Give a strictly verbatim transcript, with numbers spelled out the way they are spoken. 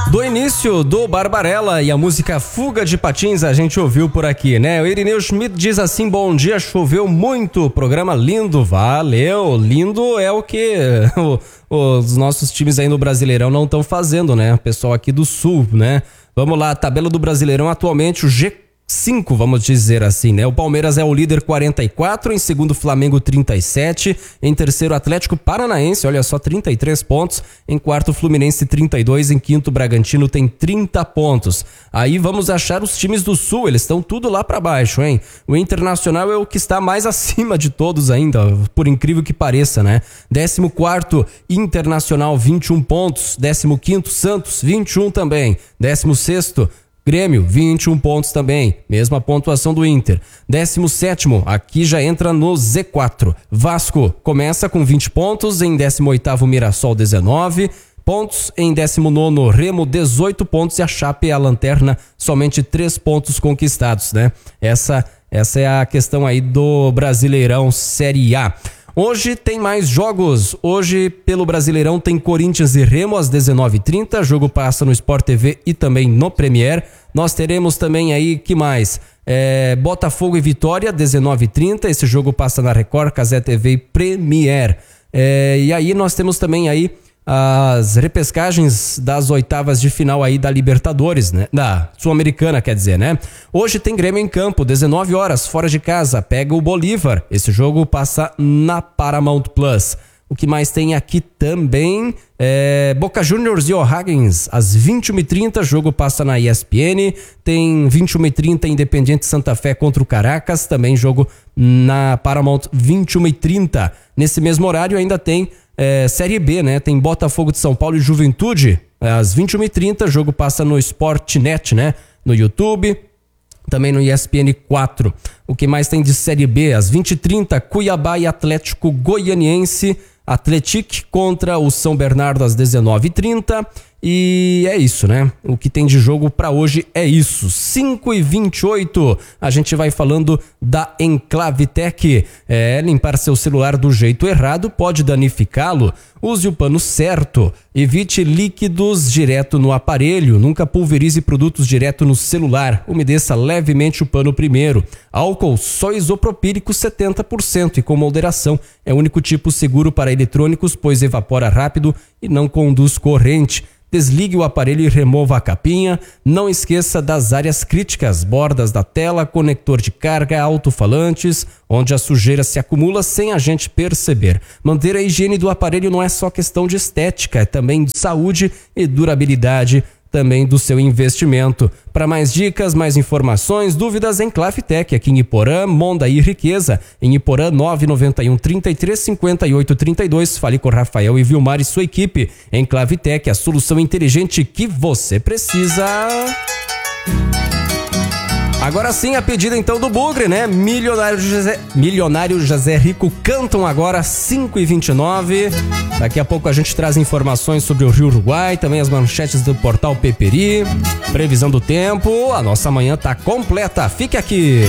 Do início do Barbarella e a música Fuga de Patins a gente ouviu por aqui, né? O Irineu Schmidt diz assim: bom dia, choveu muito, programa lindo, valeu, lindo é o que o, os nossos times aí no Brasileirão não estão fazendo, né? O pessoal aqui do Sul, né? Vamos lá, tabela do Brasileirão atualmente, o G cinco, vamos dizer assim, né? O Palmeiras é o líder quarenta e quatro, em segundo Flamengo trinta e sete, em terceiro Atlético Paranaense, olha só, trinta e três pontos, em quarto Fluminense trinta e dois, em quinto Bragantino tem trinta pontos. Aí vamos achar os times do Sul, eles estão tudo lá pra baixo, hein? O Internacional é o que está mais acima de todos ainda, por incrível que pareça, né? décimo quarto Internacional, vinte e um pontos, décimo quinto Santos, vinte e um também, décimo sexto Grêmio, vinte e um pontos também, mesma pontuação do Inter. décimo sétimo, aqui já entra no Z quatro. Vasco começa com vinte pontos, em décimo oitavo Mirassol dezenove pontos, em décimo nono Remo dezoito pontos e a Chape é a lanterna, somente três pontos conquistados, né? Essa, essa é a questão aí do Brasileirão Série A. Hoje tem mais jogos, hoje pelo Brasileirão tem Corinthians e Remo às dezenove e trinta, jogo passa no Sport T V e também no Premier. Nós teremos também aí, que mais? É, Botafogo e Vitória, dezenove e trinta, esse jogo passa na Record, Cazé T V e Premier. É, e aí nós temos também aí as repescagens das oitavas de final aí da Libertadores, né? Da Sul-Americana, quer dizer, né? Hoje tem Grêmio em campo, dezenove horas, fora de casa, pega o Bolívar. Esse jogo passa na Paramount Plus. O que mais tem aqui também é Boca Juniors e O'Higgins, às vinte e uma e trinta, jogo passa na E S P N. Tem vinte e uma e trinta Independiente Santa Fé contra o Caracas, também jogo na Paramount vinte e uma e trinta. Nesse mesmo horário ainda tem É, Série B, né? Tem Botafogo de São Paulo e Juventude, às vinte e uma e trinta, jogo passa no Sportnet, né? No YouTube, também no E S P N quatro. O que mais tem de Série B? Às vinte e trinta, Cuiabá e Atlético Goianiense, Atlético contra o São Bernardo às dezenove e trinta. E é isso, né? O que tem de jogo pra hoje é isso. cinco e vinte e oito, a gente vai falando da Enclavitec. É, limpar seu celular do jeito errado pode danificá-lo. Use o pano certo. Evite líquidos direto no aparelho. Nunca pulverize produtos direto no celular. Umedeça levemente o pano primeiro. Álcool só isopropílico setenta por cento e com moderação. É o único tipo seguro para eletrônicos, pois evapora rápido e não conduz corrente. Desligue o aparelho e remova a capinha. Não esqueça das áreas críticas, bordas da tela, conector de carga, alto-falantes, onde a sujeira se acumula sem a gente perceber. Manter a higiene do aparelho não é só questão de estética, é também de saúde e durabilidade também do seu investimento. Para mais dicas, mais informações, dúvidas, em Enclavitec, aqui em Iporã, Mondaí Riqueza, em Iporã nove nove um, trinta e três, cinquenta e oito, trinta e dois. Fale com Rafael e Vilmar e sua equipe. Enclavitec, a solução inteligente que você precisa. Agora sim, a pedida então do Bugre, né? Milionário José, Milionário José Rico cantam agora cinco e vinte e nove. Daqui a pouco a gente traz informações sobre o Rio Uruguai, também as manchetes do portal Peperi, previsão do tempo. A nossa manhã tá completa. Fique aqui.